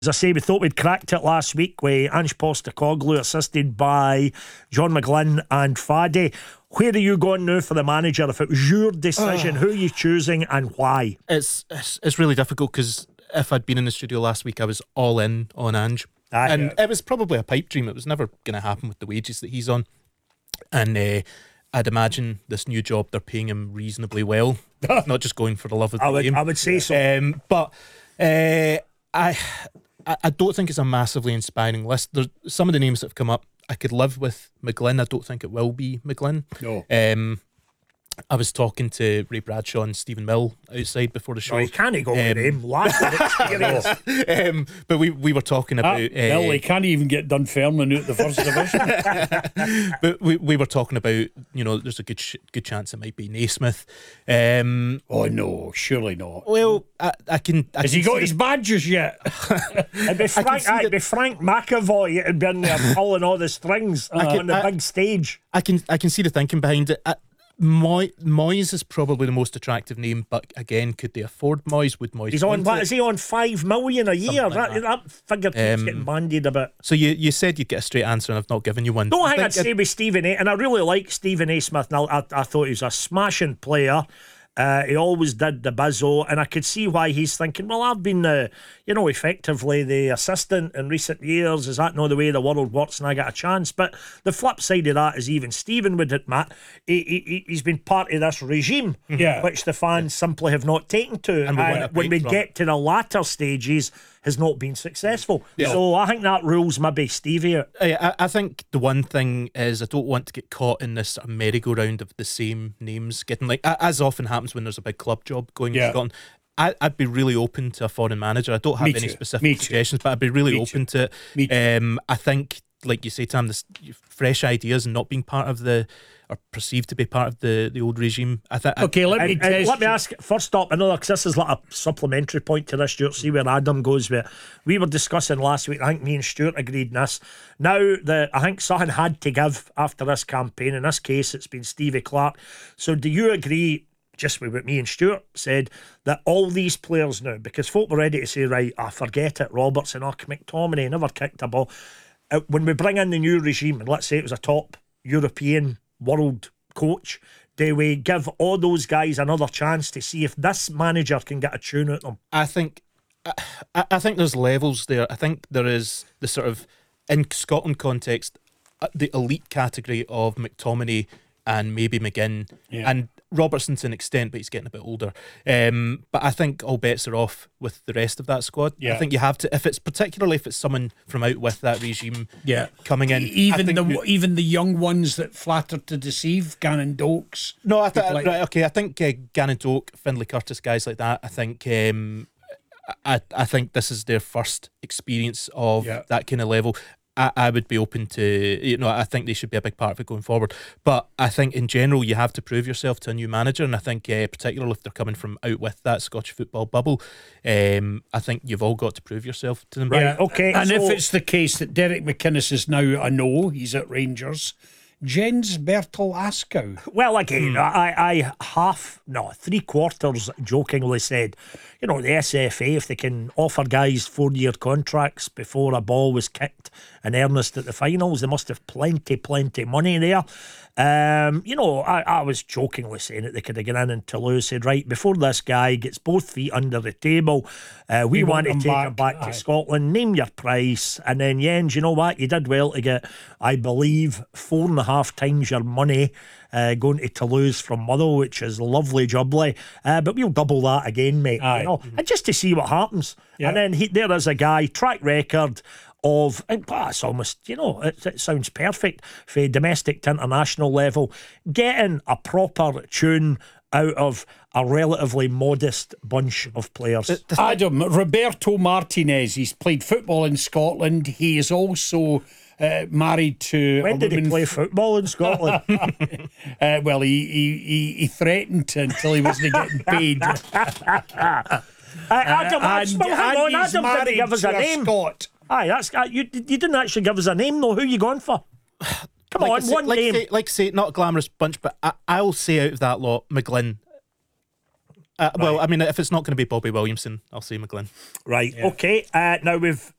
As I say, we thought we'd cracked it last week with Ange Postecoglou assisted by John McGlynn and Faddy. Where are you going now for the manager? If it was your decision, who are you choosing and why? It's really difficult because if I'd been in the studio last week, I was all in on Ange. And it was probably a pipe dream. It was never going to happen with the wages that he's on. And I'd imagine this new job, they're paying him reasonably well. Not just going for the love of the game. I would say so. But I don't think it's a massively inspiring list. There's some of the names that have come up. I could live with McGlynn. I don't think it will be McGlynn. No. I was talking to Ray Bradshaw and Stephen Mill outside before the show. No, you can't go with him. Lack of experience. But we were talking about... Well, he can't even get Dunfermline out the first division. But we were talking about, there's a good chance it might be Naismith. Oh, no, surely not. Well, I can... Has he got his badges yet? It'd be Frank McAvoy. It'd be in there pulling all the strings on the big stage. I can see the thinking behind it. Moyes is probably the most attractive name, but again, could they afford Moyes? Would Moyes? He's on. What is he on? $5 million a year. Like that figure keeps getting bandied about. So you said you'd get a straight answer, and I've not given you one. No, I think I'd say with Stephen A. And I really like Stephen A. Smith. Now I thought he was a smashing player. He always did the bizzo, and I could see why he's thinking, well, I've been effectively the assistant in recent years. Is that not the way the world works and I get a chance? But the flip side of that is even Stephen would admit he's been part of this regime, which the fans simply have not taken to, and when we get to the latter stages has not been successful. So I think that rules maybe Stevie out. I think the one thing is I don't want to get caught in this merry-go-round of the same names getting, like, as often happens when there's a big club job going in Scotland. I'd be really open to a foreign manager. I don't have any specific suggestions, but I'd be really open to it. I think, like you say, Tam, this fresh ideas and not being part of or perceived to be part of the old regime. Okay, let me ask first up another, because this is like a supplementary point to this, Stuart. See where Adam goes with it. We were discussing last week, I think me and Stuart agreed on this. Now I think something had to give after this campaign. In this case, it's been Stevie Clarke. So do you agree, just with what me and Stuart said, that all these players now, because folk were ready to say, right, forget it, Robertson, McTominay never kicked a ball. When we bring in the new regime, and let's say it was a top European world coach, do we give all those guys another chance to see if this manager can get a tune out of them? I think there's levels there. I think there is the sort of, in Scotland context, the elite category of McTominay and maybe McGinn and Robertson to an extent, but he's getting a bit older. But I think all bets are off with the rest of that squad. I think you have to, particularly if it's someone from out with that regime coming in. Even the young ones that flattered to deceive, Gannon Dokes. No, I think Gannon Doak, Findlay Curtis, guys like that. I think I think this is their first experience of that kind of level. I would be open to, I think they should be a big part of it going forward. But I think in general, you have to prove yourself to a new manager. And I think, particularly if they're coming from out with that Scottish football bubble, I think you've all got to prove yourself to them. Right, okay. And if it's the case that Derek McInnes is now a no, he's at Rangers, Jens Bertel Askau. Well, again, I three-quarters jokingly said, the SFA, if they can offer guys 4-year contracts before a ball was kicked in earnest at the finals, they must have plenty money there. I was jokingly saying that they could have gone in and Toulouse said, right, before this guy gets both feet under the table, we want to take him back to Scotland, name your price, and then Jens, you know what, you did well to get, I believe, 4.5 times your money going to Toulouse from Motherwell, which is lovely jubbly, but we'll double that again, mate. And just to see what happens. And then there is a guy, track record of, it's almost, it sounds perfect for domestic to international level, getting a proper tune out of a relatively modest bunch of players. Adam, Roberto Martinez, he's played football in Scotland. He is also married to... When did he play football in Scotland? Well, he threatened until he wasn't getting paid. Adam, Adam didn't give us a name. Scot. Aye, you didn't actually give us a name though. Who are you going for? Come on, one name. Not a glamorous bunch, but I'll say out of that lot, McGlynn. Well, I mean, if it's not going to be Bobby Williamson, I'll say McGlynn. Right, okay. Now we've